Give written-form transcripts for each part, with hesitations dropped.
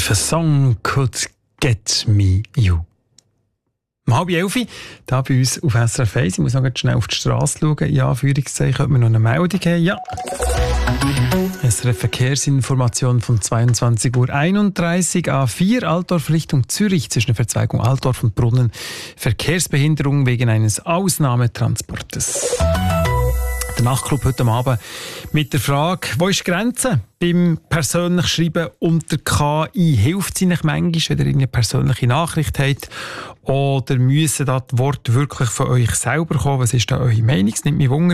If a song could get me, you. Um 10:30, hier bei uns auf SRF 1. Ich muss noch schnell auf die Straße schauen. In Anführungszeichen, ob wir noch eine Meldung haben. Ja. SRF Verkehrsinformation von 22:31 Uhr. A4 Altdorf Richtung Zürich zwischen der Verzweigung Altdorf und Brunnen. Verkehrsbehinderung wegen eines Ausnahmetransportes. Der Nachtclub heute Abend mit der Frage, wo ist die Grenze beim persönlich Schreiben unter KI? Hilft es Ihnen manchmal, wenn ihr eine persönliche Nachricht habt? Oder müssen da die Worte wirklich von euch selber kommen? Was ist da eure Meinung? Es nimmt mich Wunder.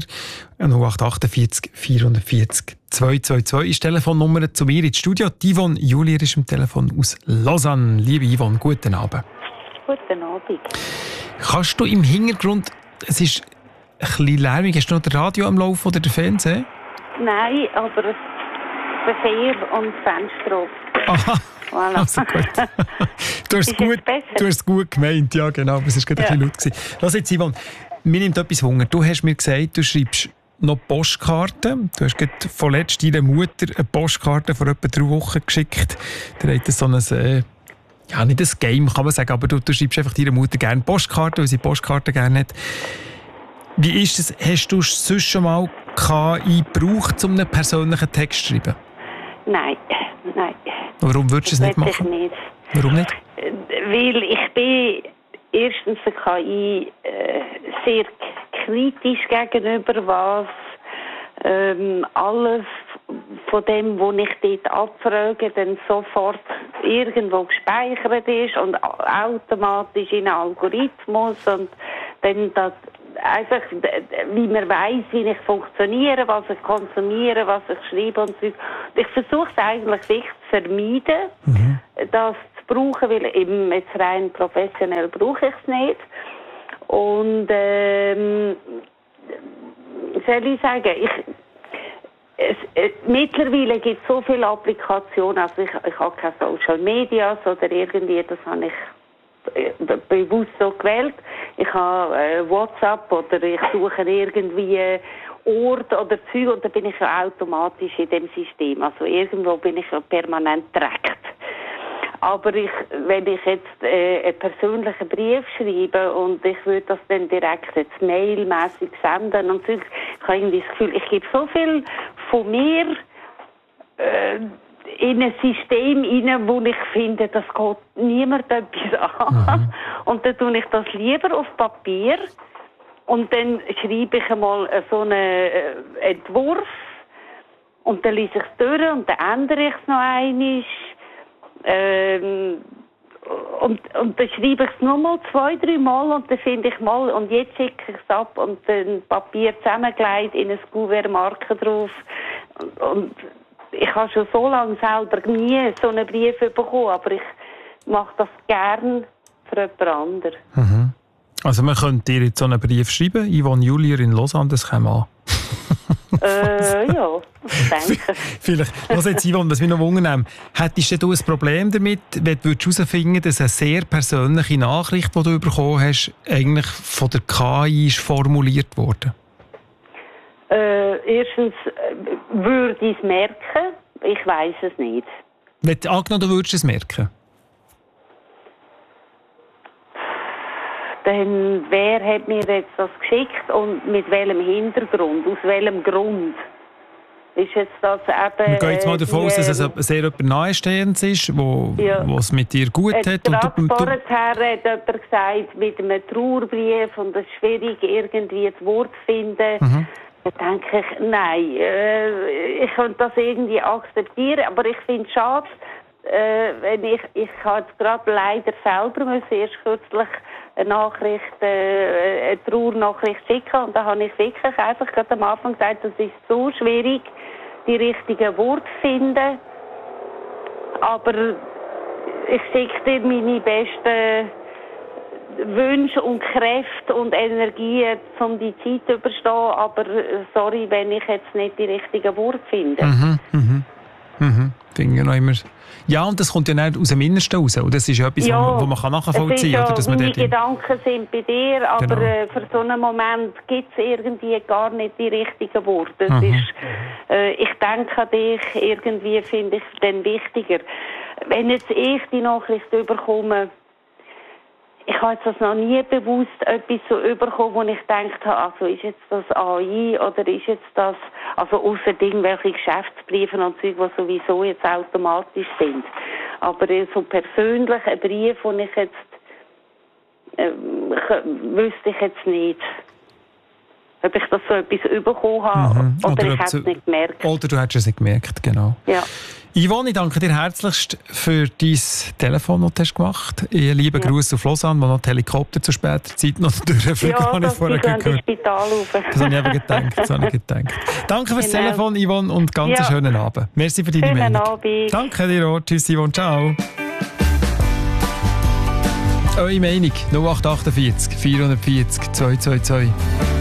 0848 440 222 ist die Telefonnummer zu mir ins Studio. Die Yvonne Julier ist am Telefon aus Lausanne. Liebe Yvonne, guten Abend. Guten Abend. Kannst du im Hintergrund, es ist ein bisschen lärmig, hast du noch das Radio am Laufen oder den Fernseher? Nein, aber Verkehr und Fenster auf. Aha, Voilà. also gut. Du hast es gut gemeint, ja genau, aber es war gerade ein bisschen laut gewesen. Lass jetzt, Yvonne, mir nimmt etwas Hunger. Du hast mir gesagt, du schreibst noch Postkarten. Du hast gerade vorletzt deiner Mutter eine Postkarte vor etwa 3 Wochen geschickt. Der hat so ein ja, nicht ein Game, kann man sagen, aber du schreibst einfach deiner Mutter gerne Postkarten, weil sie Postkarten gerne hat. Wie ist es? Hast du sonst schon mal KI gebraucht, um einen persönlichen Text zu schreiben? Nein. Warum würdest du es nicht machen? Nicht. Warum nicht? Weil ich bin erstens der KI sehr kritisch gegenüber, was alles von dem, was ich dort abfrage, dann sofort irgendwo gespeichert ist und automatisch in einen Algorithmus und dann das einfach, wie man weiss, wie ich funktioniere, was ich konsumiere, was ich schreibe und so. Ich versuche es eigentlich wirklich zu vermeiden, das zu brauchen, weil eben jetzt rein professionell brauche ich es nicht. Und soll ich sagen, mittlerweile gibt es so viele Applikationen, also ich habe keine Social Medias oder irgendwie, das habe ich bewusst so gewählt. Ich habe WhatsApp oder ich suche irgendwie Ort oder Zeug und dann bin ich ja automatisch in dem System. Also irgendwo bin ich ja permanent direkt. Aber wenn ich jetzt einen persönlichen Brief schreibe und ich würde das dann direkt jetzt mailmässig senden und so, ich habe irgendwie das Gefühl, ich gebe so viel von mir in ein System rein, wo ich finde, das geht niemand etwas an. Und dann tue ich das lieber auf Papier und dann schreibe ich einmal so einen Entwurf und dann lese ich es durch und dann ändere ich es noch einmal. Und dann schreibe ich es nochmal 2-3 Mal und dann finde ich mal und jetzt schicke ich es ab und dann Papier zusammengelegt, in ein Kuvert Marken drauf und ich habe schon so lange selber nie so einen Brief bekommen, aber ich mache das gern für jemand anderen. Also man könnte dir jetzt so einen Brief schreiben, Yvonne Julier in Lausanne, das käme an. Ja, danke. Vielleicht. Was jetzt, Yvonne, was mich noch wundern, hättest du ein Problem damit, wenn du herausfinden, dass eine sehr persönliche Nachricht, die du bekommen hast, eigentlich von der KI ist formuliert wurde? Erstens würde ich es merken, ich weiss es nicht. Angenommen, du würdest es merken? Dann wer hat mir jetzt das geschickt und mit welchem Hintergrund, aus welchem Grund? Ist jetzt das eben... Wir gehen jetzt mal davon aus, dass es sehr jemand Nahestehendes ist, was es mit dir gut hat. Und vorher hat jemand gesagt, mit einem Trauerbrief und es ist schwierig, irgendwie das Wort zu finden. Da denke ich, nein, ich könnte das irgendwie akzeptieren, aber ich finde es schade, wenn ich habe jetzt gerade leider selber erst kürzlich eine Nachricht, eine Trauernachricht schicken und da habe ich wirklich einfach gerade am Anfang gesagt, das ist so schwierig, die richtigen Worte zu finden, aber ich schicke dir meine besten Wünsche und Kräfte und Energien, um die Zeit zu überstehen, aber sorry, wenn ich jetzt nicht die richtigen Worte finde. Finde ich noch immer. Ja, und das kommt ja nicht aus dem Innersten raus. Und das ist ja etwas, wo man nachvollziehen kann. Ja, meine Gedanken sind bei dir, aber für so einen Moment gibt es irgendwie gar nicht die richtigen Worte. Das ist, ich denke an dich, irgendwie finde ich es dann wichtiger. wenn jetzt ich die Nachricht bekomme, ich habe jetzt das noch nie bewusst etwas so bekommen, wo ich gedacht habe, also ist jetzt das AI oder ist jetzt das, also ausser irgendwelche Geschäftsbriefe und Zeug, die sowieso jetzt automatisch sind. Aber so persönlich ein Brief, den ich jetzt wüsste ich jetzt nicht, ob ich das so etwas bekommen habe oder ich hätte es nicht gemerkt. Oder du hättest es nicht gemerkt, genau. Ja. Yvonne, ich danke dir herzlichst für dein Telefon, das du hast gemacht. Lieben Gruß auf Lausanne, wo noch die Helikopter zu später Zeit noch durchfliegen. Ja, das ist ins Spital rauf. Das habe ich eben gedacht. Danke fürs Telefon, Yvonne, und ganz einen schönen Abend. Merci für deine Meinung. Abend. Danke dir auch. Tschüss, Yvonne. Ciao. Eure Meinung 0848 440 222.